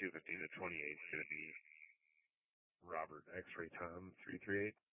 250 to 28 is going to be Robert X-Ray Tom 338.